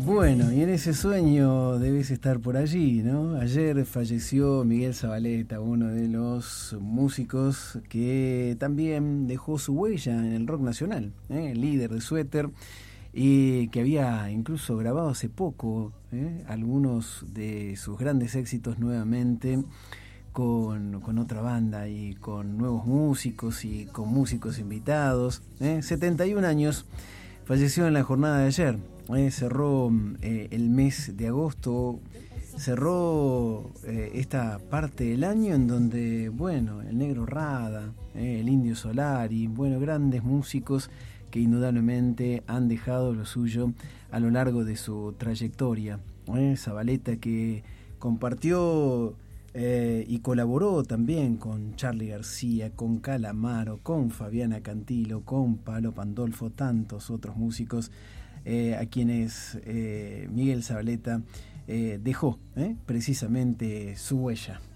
Bueno, y en ese sueño debes estar por allí, ¿no? Ayer falleció Miguel Zavaleta, uno de los músicos que también dejó su huella en el rock nacional, el líder de Suéter, y que había incluso grabado hace poco algunos de sus grandes éxitos nuevamente con otra banda y con nuevos músicos y con músicos invitados. 71 años, falleció en la jornada de ayer. Cerró el mes de agosto, cerró esta parte del año en donde, bueno, el Negro Rada, el Indio Solari, bueno, grandes músicos que indudablemente han dejado lo suyo a lo largo de su trayectoria. Zavaleta, que compartió y colaboró también con Charly García, con Calamaro, con Fabiana Cantilo, con Palo Pandolfo, tantos otros músicos a quienes Miguel Zavaleta dejó precisamente su huella.